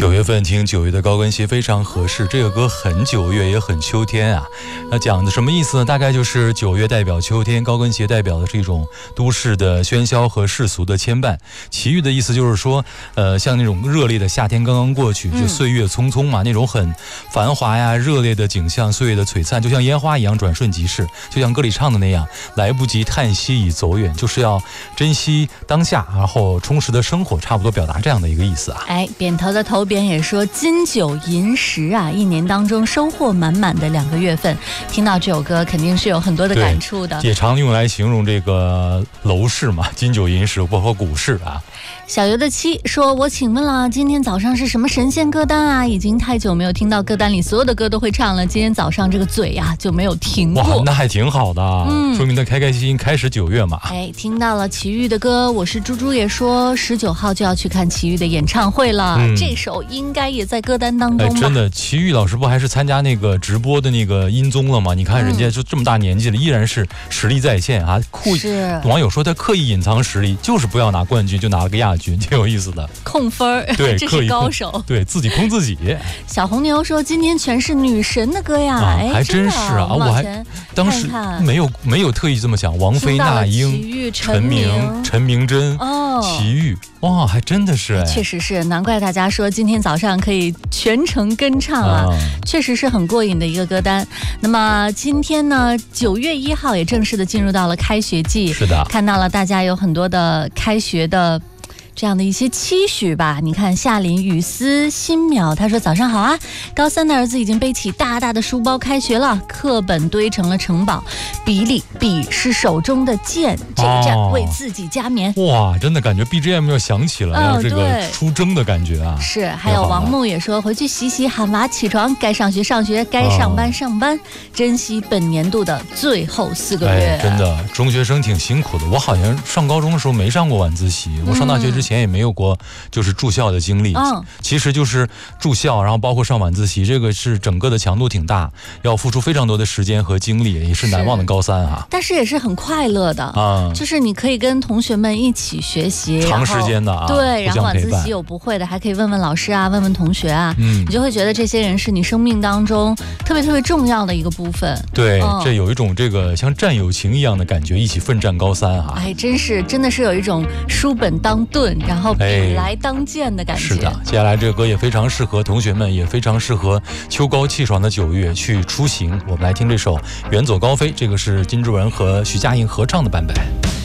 9月份听9月的高跟鞋非常合适，这个歌很9月也很秋天啊。那讲的什么意思呢？大概就是9月代表秋天，高跟鞋代表的是一种都市的喧嚣和世俗的牵绊。奇遇的意思就是说，像那种热烈的夏天刚刚过去，就岁月匆匆嘛，那种很繁华呀、热烈的景象，岁月的璀璨，就像烟花一样转瞬即逝。就像歌里唱的那样，来不及叹息已走远，就是要珍惜当下，然后充实的生活，差不多表达这样的一个意思啊。 扁头的头扁也说金九银十啊，一年当中收获满满的2个月份。听到这首歌肯定是有很多的感触的， 也常用来形容这个楼市嘛，金九银十，包括股市啊。 小游的七说，我请问了，今天早上是什么神仙歌单啊？已经太久没有听到歌单里所有的歌都会唱了，今天早上这个嘴呀就没有停过。 哇，那还挺好的，说明他开开心心开始9月嘛。 听到了齐豫的歌，我是猪猪也说19号就要去看齐豫的演唱会了，这首应该也在歌单当中吧。 真的，齐豫老师不还是参加那个直播的那个音综了吗？你看人家就这么大年纪了，依然是实力在线啊。网友说他刻意隐藏实力，就是不要拿冠军，就拿了个亚军，挺有意思的。 控分， 对， 这是高手， 对自己控自己。 小红牛说今天全是女神的歌呀， 还真是啊，我还当时没有特意这么想。王菲、那英、陈明真、齐豫，哇，还真的是确实是，难怪大家说今天早上可以全程跟唱啊，确实是很过瘾的一个歌单。那么今天呢，9月1号也正式的进入到了开学季， 是的， 看到了大家有很多的开学的这样的一些期许吧。你看夏林、雨思、新淼，他说早上好啊，高3的儿子已经背起大大的书包开学了，课本堆成了城堡，笔是手中的剑，这一战为自己加冕。 哇，真的感觉 BGM 要响起了，要这个出征的感觉啊。 是，还有王木也说回去洗洗，喊娃起床，该上学上学，该上班上班，珍惜本年度的最后4个月。 真的，中学生挺辛苦的。我好像上高中的时候没上过晚自习，我上大学之前也没有过就是住校的经历。其实就是住校，然后包括上晚自习，这个是整个的强度挺大，要付出非常多的时间和精力，也是难忘的高3啊。 但是也是很快乐的就是你可以跟同学们一起学习， 长时间的对，然后晚自习有不会的还可以问问老师啊，问问同学啊，你就会觉得这些人是你生命当中特别特别重要的一个部分。 对，这有一种这个像战友情一样的感觉，一起奋战高3啊。 真的是有一种书本当盾，然后笔来当剑的感觉。 是的，接下来这个歌也非常适合同学们，也非常适合秋高气爽的9月去出行。我们来听这首《远走高飞》，这个是金志文和徐佳莹合唱的版本。